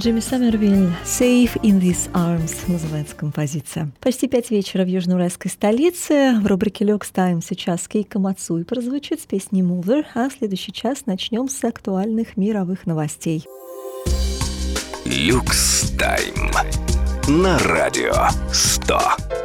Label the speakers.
Speaker 1: Джимми Сомервилл «Safe in These Arms» называется композиция. Почти 5 вечера в южноуральской столице. В рубрике «Люкс Тайм» сейчас Кейко Мацуи прозвучит с песней «Mover», а следующий час начнем с актуальных мировых новостей.
Speaker 2: Люкс Тайм на радио 100.